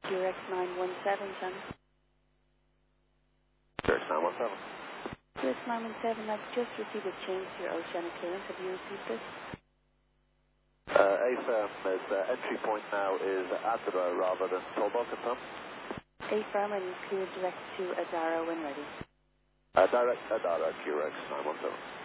QRX 917, Shannon. QRX 917. QRX 917, I've just received a change to your oceanic clearance. Have you received this? AFIRM is entry point now is Adara rather than Tolbog, confirm? AFIRM and cleared direct to Adara when ready. Direct Adara, QRX 917.